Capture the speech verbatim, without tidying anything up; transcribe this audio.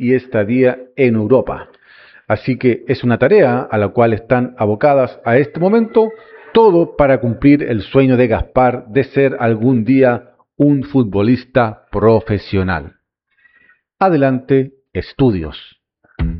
y estadía en Europa. Así que es una tarea a la cual están abocadas a este momento, todo para cumplir el sueño de Gaspar de ser algún día un futbolista profesional. Adelante, estudios.